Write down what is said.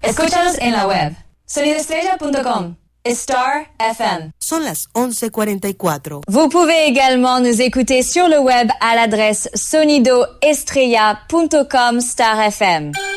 Escúchanos en la web sonidoestrella.com. Star FM. Son las 11:44. Vous pouvez également nous écouter sur le web à l'adresse sonidoestrella.com Star FM.